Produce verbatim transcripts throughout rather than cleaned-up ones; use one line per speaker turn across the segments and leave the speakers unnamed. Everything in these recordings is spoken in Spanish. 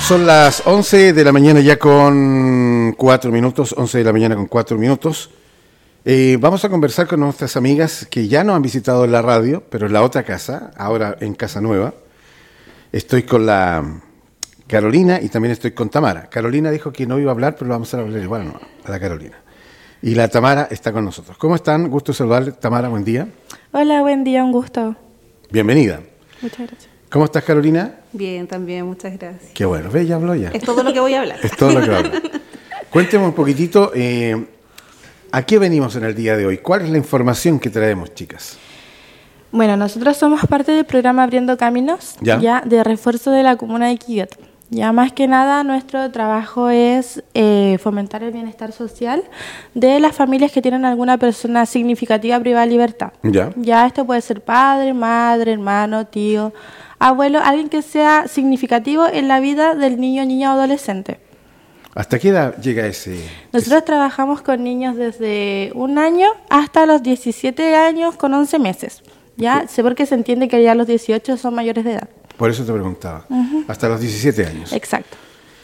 Son las once de la mañana ya con cuatro minutos, once de la mañana con cuatro minutos. Eh, vamos a conversar con nuestras amigas que ya nos han visitado en la radio, pero en la otra casa, ahora en Casa Nueva. Estoy con la Carolina y también estoy con Tamara. Carolina dijo que no iba a hablar, pero lo vamos a hablar igual no, a la Carolina. Y la Tamara está con nosotros. ¿Cómo están? Gusto saludarle. Tamara, buen día.
Hola, buen día, un gusto.
Bienvenida.
Muchas gracias.
¿Cómo estás, Carolina?
Bien, también, muchas gracias.
Qué bueno, ve, ya habló ya.
Es todo lo que voy a hablar.
Es todo lo que voy a hablar. Cuénteme un poquitito, eh, ¿a qué venimos en el día de hoy? ¿Cuál es la información que traemos, chicas?
Bueno, nosotros somos parte del programa Abriendo Caminos,
¿Ya?
ya de refuerzo de la comuna de Quillota. Ya más que nada nuestro trabajo es eh, fomentar el bienestar social de las familias que tienen alguna persona significativa privada de libertad.
¿Ya?
Ya esto puede ser padre, madre, hermano, tío, abuelo, alguien que sea significativo en la vida del niño, niña o adolescente.
¿Hasta qué edad llega ese...?
Nosotros
ese...
trabajamos con niños desde un año hasta los diecisiete años con once meses. Ya sé porque se entiende que ya los dieciocho son mayores de edad.
Por eso te preguntaba. Uh-huh. Hasta los diecisiete años.
Exacto.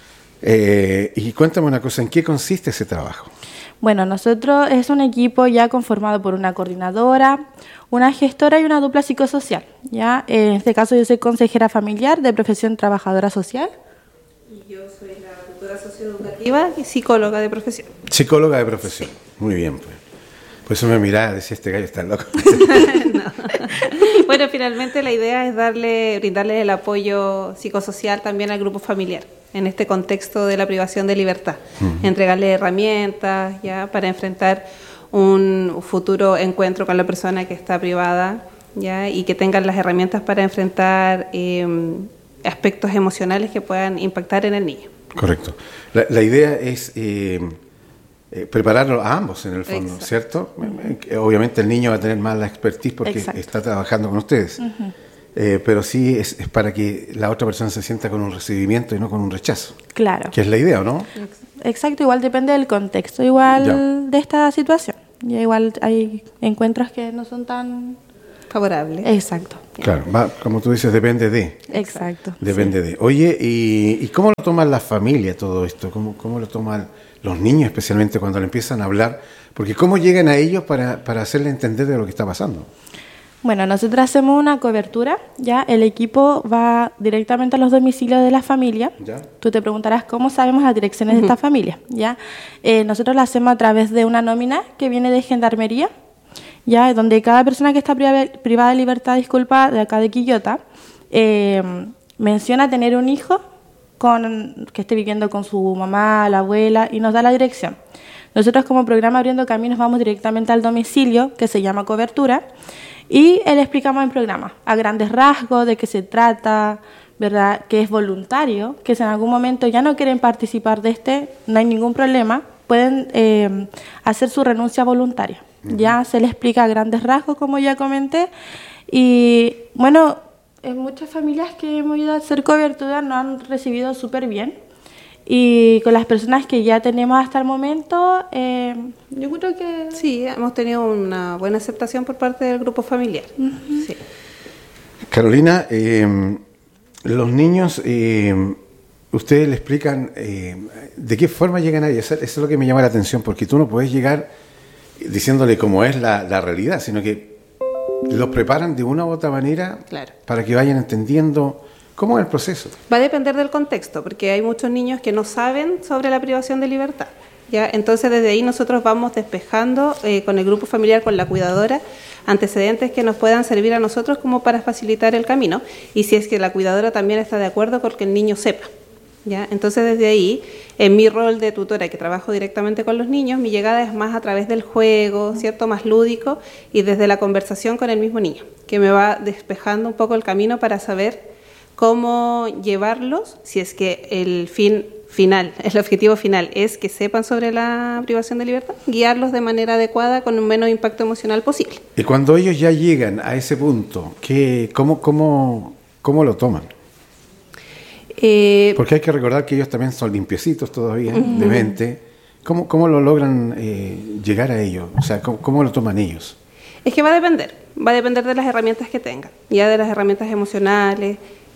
Eh, y cuéntame una cosa, ¿en qué consiste ese trabajo?
Bueno, nosotros es un equipo ya conformado por una coordinadora, una gestora y una dupla psicosocial. Ya, en este caso yo soy consejera familiar de profesión trabajadora social.
Y yo soy la tutora socioeducativa y psicóloga de profesión.
Psicóloga de profesión. Muy bien, pues. Por eso me miraba y decía, este gallo está loco.
No. Bueno, finalmente la idea es darle, brindarle el apoyo psicosocial también al grupo familiar en este contexto de la privación de libertad. Uh-huh. Entregarle herramientas ya para enfrentar un futuro encuentro con la persona que está privada ya y que tengan las herramientas para enfrentar eh, aspectos emocionales que puedan impactar en el niño.
Correcto. La, la idea es... Eh, Eh, prepararlo a ambos en el fondo, exacto. ¿Cierto? Uh-huh. Obviamente el niño va a tener más la expertise porque exacto. Está trabajando con ustedes, uh-huh. eh, pero sí es, es para que la otra persona se sienta con un recibimiento y no con un rechazo.
Claro.
Que es la idea, ¿o no?
Exacto, igual depende del contexto, igual ya. De esta situación. Ya igual hay encuentros que no son tan
favorables.
Exacto.
Claro, va, como tú dices, depende de.
Exacto.
Depende sí. de. Oye, ¿y, ¿y cómo lo toma la familia todo esto? ¿Cómo, cómo lo toman los niños, especialmente cuando le empiezan a hablar? Porque ¿cómo llegan a ellos para, para hacerle entender de lo que está pasando?
Bueno, nosotros hacemos una cobertura, ya el equipo va directamente a los domicilios de la familia. ¿Ya? Tú te preguntarás cómo sabemos las direcciones uh-huh. de esta familia, ¿ya? Eh, nosotros lo hacemos a través de una nómina que viene de Gendarmería, ya donde cada persona que está privada de libertad, disculpa, de acá de Quillota, eh, menciona tener un hijo con, que esté viviendo con su mamá, la abuela, y nos da la dirección. Nosotros como programa Abriendo Caminos vamos directamente al domicilio, que se llama cobertura, y le explicamos el programa, a grandes rasgos, de qué se trata, ¿verdad? Que es voluntario, que si en algún momento ya no quieren participar de este, no hay ningún problema, pueden eh, hacer su renuncia voluntaria. Uh-huh. Ya se les explica a grandes rasgos, como ya comenté, y bueno, en muchas familias que hemos ido a hacer cobertura nos han recibido súper bien, y con las personas que ya tenemos hasta el momento, eh, yo creo que...
Sí, hemos tenido una buena aceptación por parte del grupo familiar. Uh-huh. Sí.
Carolina, eh, los niños, eh, ustedes le explican eh, de qué forma llegan a ellos. Eso es lo que me llama la atención, porque tú no puedes llegar diciéndole cómo es la, la realidad, sino que los preparan de una u otra manera
claro.
para que vayan entendiendo cómo es el proceso.
Va a depender del contexto, porque hay muchos niños que no saben sobre la privación de libertad. ¿Ya? Entonces desde ahí nosotros vamos despejando eh, con el grupo familiar, con la cuidadora, antecedentes que nos puedan servir a nosotros como para facilitar el camino, y si es que la cuidadora también está de acuerdo con que el niño sepa. ¿Ya? Entonces desde ahí, en mi rol de tutora, que trabajo directamente con los niños, mi llegada es más a través del juego, ¿cierto? Más lúdico, y desde la conversación con el mismo niño, que me va despejando un poco el camino para saber cómo llevarlos, si es que el fin final, el objetivo final es que sepan sobre la privación de libertad, guiarlos de manera adecuada con un menos impacto emocional posible.
Y cuando ellos ya llegan a ese punto, ¿qué, cómo, cómo, cómo lo toman? Eh, Porque hay que recordar que ellos también son limpiecitos todavía, uh-huh. de mente. ¿Cómo, cómo lo logran eh, llegar a ellos? O sea, ¿cómo, cómo lo toman ellos?
Es que va a depender, va a depender de las herramientas que tengan, ya de las herramientas emocionales,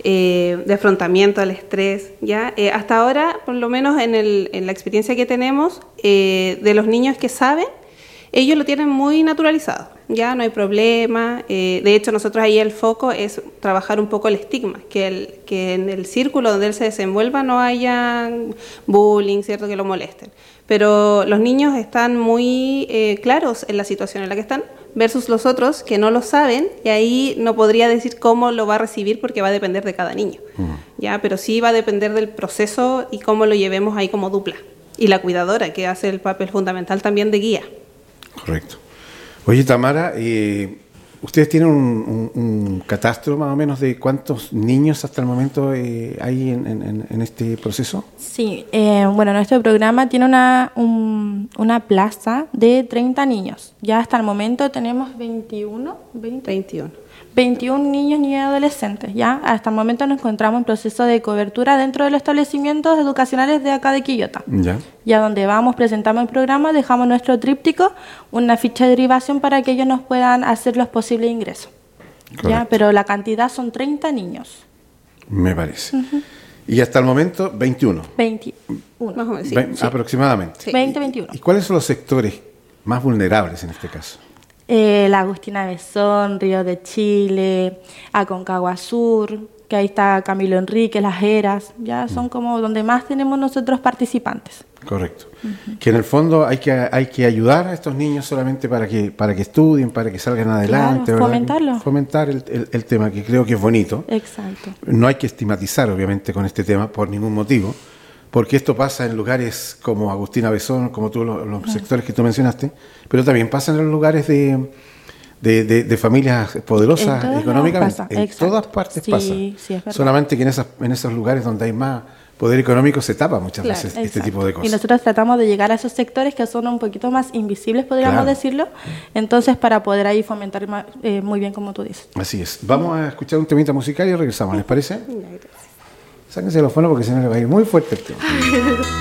eh, de afrontamiento al estrés. ¿Ya? Eh, hasta ahora, por lo menos en, el, en la experiencia que tenemos, eh, de los niños que saben, ellos lo tienen muy naturalizado, ya no hay problema. Eh, de hecho, nosotros ahí el foco es trabajar un poco el estigma, que, el, que en el círculo donde él se desenvuelva no haya bullying, ¿cierto?, que lo molesten. Pero los niños están muy eh, claros en la situación en la que están, versus los otros que no lo saben, y ahí no podría decir cómo lo va a recibir porque va a depender de cada niño, uh-huh. ya, pero sí va a depender del proceso y cómo lo llevemos ahí como dupla. Y la cuidadora, que hace el papel fundamental también de guía.
Correcto. Oye, Tamara, eh, ¿ustedes tienen un, un, un catastro más o menos de cuántos niños hasta el momento eh, hay en, en, en este proceso?
Sí, eh, bueno, nuestro programa tiene una, un, una plaza de treinta niños. Ya hasta el momento tenemos veintiuno, veinte,
veintiuno.
veintiún niños y adolescentes. Ya hasta el momento nos encontramos en proceso de cobertura dentro de los establecimientos educacionales de acá de Quillota.
Ya.
Ya donde vamos, presentamos el programa, dejamos nuestro tríptico, una ficha de derivación para que ellos nos puedan hacer los posibles ingresos. Ya, pero la cantidad son treinta niños.
Me parece. Uh-huh. Y hasta el momento, veintiuno.
veintiuno.
Más o menos, sí,
Ve-
sí.
Aproximadamente.
Sí.
veinte, veintiuno.
¿Y cuáles son los sectores más vulnerables en este caso?
Eh, la Agustina Besón, Río de Chile, Aconcagua Sur, que ahí está Camilo Enrique, Las Heras, ya son como donde más tenemos nosotros participantes.
Correcto. Uh-huh. Que en el fondo hay que hay que ayudar a estos niños solamente para que para que estudien, para que salgan adelante.
Claro, fomentarlo.
Fomentar el, el, el tema, que creo que es bonito.
Exacto.
No hay que estigmatizar, obviamente, con este tema por ningún motivo, porque esto pasa en lugares como Agustina Besón, como tú, los, los uh-huh. sectores que tú mencionaste, pero también pasa en los lugares de... De, de, de familias poderosas
en
económicamente.
Pasa,
en
exacto.
todas partes
sí,
pasa.
Sí, es verdad.
Solamente que en, esas, en esos lugares donde hay más poder económico se tapa muchas
claro,
veces
exacto.
este tipo de cosas.
Y nosotros tratamos de llegar a esos sectores que son un poquito más invisibles, podríamos
claro.
decirlo, entonces para poder ahí fomentar más, eh, muy bien como tú dices.
Así es. Vamos a escuchar un temita musical y regresamos, ¿les parece? Sáquense los fonos porque si no le va a ir muy fuerte el tema.